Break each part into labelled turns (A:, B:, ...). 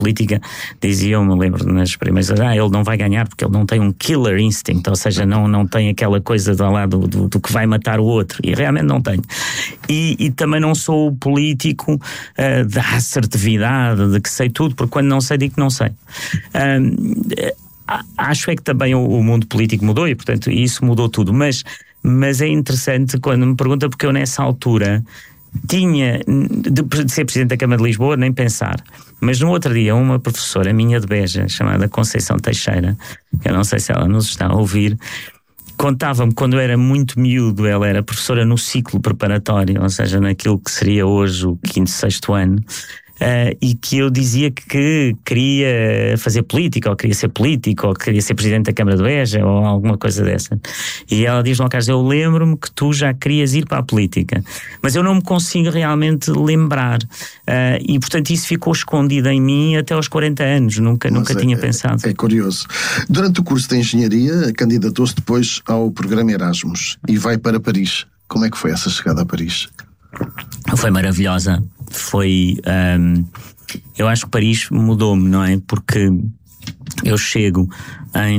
A: política diziam-me, lembro nas primeiras, ele não vai ganhar porque ele não tem um killer instinct, ou seja, não tem aquela coisa do lado do que vai matar o outro, e realmente não tenho. E também não sou o político da assertividade, de que sei tudo, porque quando não sei digo que não sei. Acho é que também o mundo político mudou e, portanto, isso mudou tudo, mas é interessante quando me pergunta, porque eu nessa altura tinha, de ser Presidente da Câmara de Lisboa, nem pensar. Mas no outro dia, uma professora minha de Beja, chamada Conceição Teixeira, que eu não sei se ela nos está a ouvir, contava-me, quando eu era muito miúdo, ela era professora no ciclo preparatório, ou seja, naquilo que seria hoje o 5º, 6º ano, e que eu dizia que queria fazer política, ou queria ser político, ou queria ser Presidente da Câmara de Beja, ou alguma coisa dessa. E ela diz-me, Carlos, eu lembro-me que tu já querias ir para a política, mas eu não me consigo realmente lembrar. E, portanto, isso ficou escondido em mim até aos 40 anos, nunca tinha pensado.
B: É curioso. Durante o curso de Engenharia, candidatou-se depois ao programa Erasmus e vai para Paris. Como é que foi essa chegada a Paris?
A: Foi maravilhosa. Eu acho que Paris mudou-me, não é? Porque eu chego em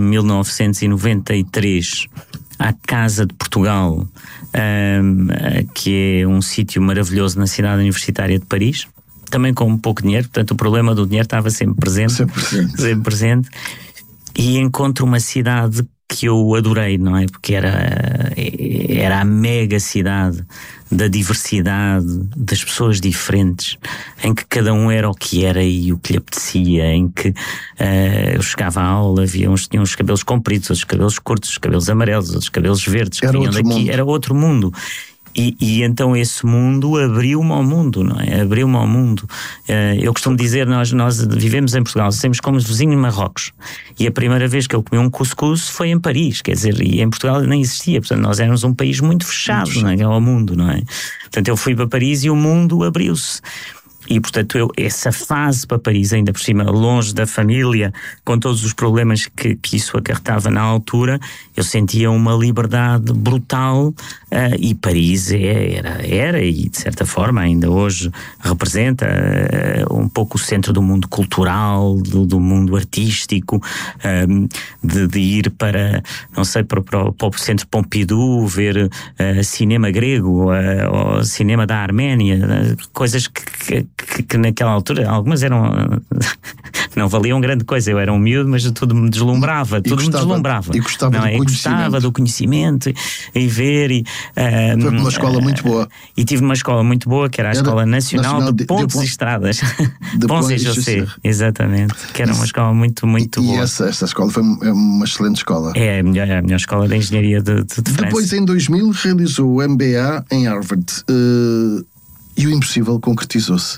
A: 1993 à Casa de Portugal, que é um sítio maravilhoso na cidade universitária de Paris, também com um pouco de dinheiro, portanto o problema do dinheiro estava sempre presente. Sempre presente. E encontro uma cidade que eu adorei, não é? Porque era a mega cidade da diversidade, das pessoas diferentes, em que cada um era o que era e o que lhe apetecia, em que eu chegava à aula, havia uns que tinham os cabelos compridos, outros cabelos curtos, os cabelos amarelos, outros cabelos verdes, que vinham daqui, era outro mundo. E então esse mundo abriu-me ao mundo, não é? Abriu-me ao mundo. Eu costumo dizer, nós vivemos em Portugal, somos como os vizinhos de Marrocos. E a primeira vez que eu comi um cuscuz foi em Paris, quer dizer, e em Portugal nem existia. Portanto, nós éramos um país muito fechado, não é? Ao mundo, não é? Portanto, eu fui para Paris e o mundo abriu-se. E, portanto, essa fase para Paris, ainda por cima, longe da família, com todos os problemas que isso acarretava na altura, eu sentia uma liberdade brutal, e Paris era, e de certa forma ainda hoje representa um pouco o centro do mundo cultural, do mundo artístico, de ir para, não sei, para o centro Pompidou, ver cinema grego, ou cinema da Arménia, coisas que naquela altura, algumas não valiam grande coisa, eu era um miúdo, mas tudo me deslumbrava,
B: E gostava
A: do conhecimento e ver.
B: Foi uma escola muito boa.
A: E tive uma escola muito boa, que era a Escola Nacional de Pontes e Estradas. Pontes e José, exatamente, que era uma escola muito boa.
B: E essa escola foi uma excelente escola.
A: É a melhor escola de engenharia de França.
B: Depois, em 2000, realizou o MBA em Harvard. E o impossível concretizou-se.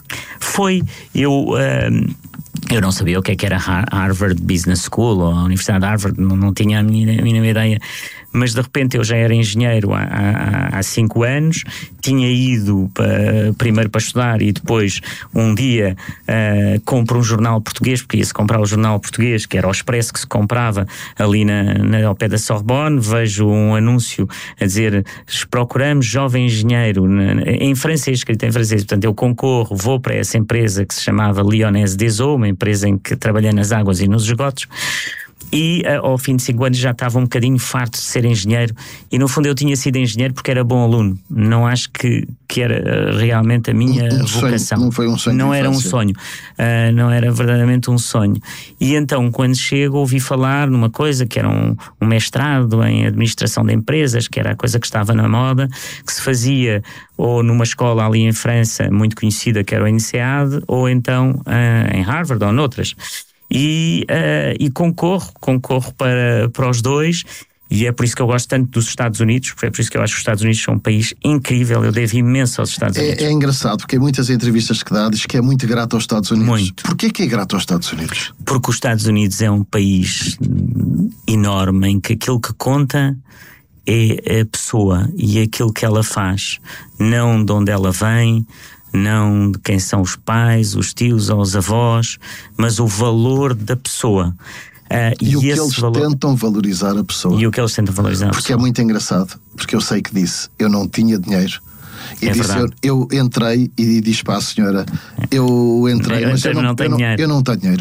A: Eu não sabia o que era Harvard Business School ou a Universidade de Harvard, não tinha a mínima ideia, mas de repente eu já era engenheiro há 5 anos, tinha ido primeiro para estudar e depois um dia compro um jornal português, porque ia-se comprar o jornal português, que era o Expresso, que se comprava ali ao pé da Sorbonne, vejo um anúncio a dizer: procuramos jovem engenheiro, em francês, escrito em francês. Portanto, eu concorro, vou para essa empresa que se chamava Lyonnaise des Eaux, uma empresa em que trabalhei nas águas e nos esgotos. E ao fim de 5 anos já estava um bocadinho farto de ser engenheiro, e no fundo eu tinha sido engenheiro porque era bom aluno. Não acho que era realmente a minha vocação.
B: Não foi um sonho.
A: Não era um sonho. Não era verdadeiramente um sonho. E então, quando chego, ouvi falar numa coisa que era um mestrado em administração de empresas, que era a coisa que estava na moda, que se fazia ou numa escola ali em França muito conhecida, que era o INSEAD, ou então em Harvard ou noutras. E concorro para os dois, e é por isso que eu gosto tanto dos Estados Unidos, porque é por isso que eu acho que os Estados Unidos são um país incrível. Eu devo imenso aos Estados Unidos.
B: É engraçado, porque em muitas entrevistas que dá diz que é muito grato aos Estados Unidos.
A: Muito.
B: Porquê que é grato aos Estados Unidos?
A: Porque os Estados Unidos é um país enorme, em que aquilo que conta é a pessoa e aquilo que ela faz, não de onde ela vem, não de quem são os pais, os tios ou os avós, mas o valor da pessoa.
B: E o que eles tentam valorizar a pessoa.
A: E o que eles tentam valorizar a pessoa.
B: Porque é muito engraçado, porque eu sei que disse: eu não tinha dinheiro. E disse: eu entrei, e disse para a senhora: eu entrei, mas eu não tenho dinheiro.